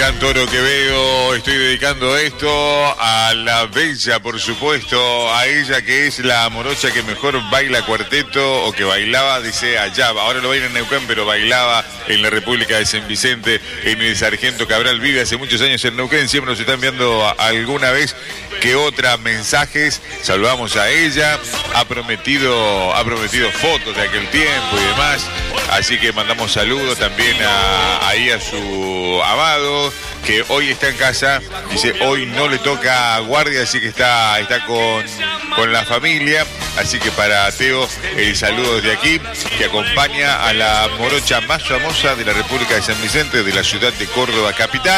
Gran Toro que veo, estoy dedicando esto a la bella, por supuesto, a ella que es la morocha que mejor baila cuarteto o que bailaba, dice allá, ahora lo baila en Neuquén, pero bailaba en la República de San Vicente, en el Sargento Cabral, vive hace muchos años en Neuquén, siempre nos están enviando alguna vez que otra mensajes, saludamos a ella, ha prometido fotos de aquel tiempo y demás, así que mandamos saludos también ahí a su amado, que hoy está en casa, dice hoy no le toca guardia, así que está con la familia, así que para Teo el saludo desde aquí, que acompaña a la morocha más famosa de la República de San Vicente, de la ciudad de Córdoba capital.